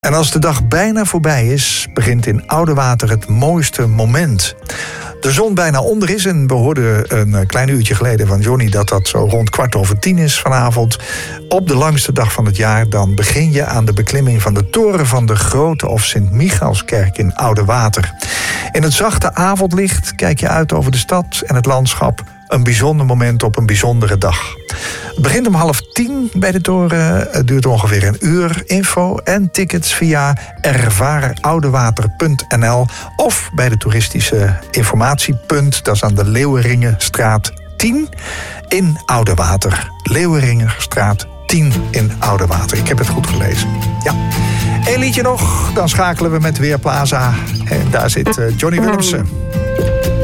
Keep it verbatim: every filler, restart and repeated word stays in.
En als de dag bijna voorbij is, begint in Oudewater het mooiste moment. De zon bijna onder is en we hoorden een klein uurtje geleden van Johnny dat dat zo rond kwart over tien is vanavond. Op de langste dag van het jaar dan begin je aan de beklimming van de toren van de Grote of Sint-Michaelskerk in Oudewater. In het zachte avondlicht kijk je uit over de stad en het landschap. Een bijzonder moment op een bijzondere dag. Het begint om half tien bij de toren. Het duurt ongeveer een uur. Info en tickets via ervarenoudewater punt n l of bij de toeristische informatiepunt. Dat is aan de Leeuweringenstraat tien in Oudewater. Leeuweringenstraat tien in Oudewater. Ik heb het goed gelezen. Ja. Eén liedje nog, dan schakelen we met Weerplaza. En daar zit Johnny Willemsen.